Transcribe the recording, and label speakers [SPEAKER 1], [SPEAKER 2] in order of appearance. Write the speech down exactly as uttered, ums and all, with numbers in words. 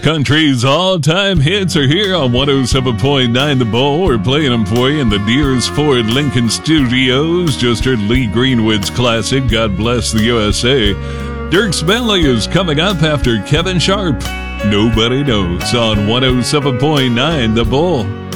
[SPEAKER 1] Country's all-time hits are here on one oh seven point nine The Bull. We're playing them for you in the Deers Ford Lincoln Studios. Just heard Lee Greenwood's classic, God Bless the U S A. Dierks Bentley is coming up after Kevin Sharp. Nobody Knows on one oh seven point nine The Bull.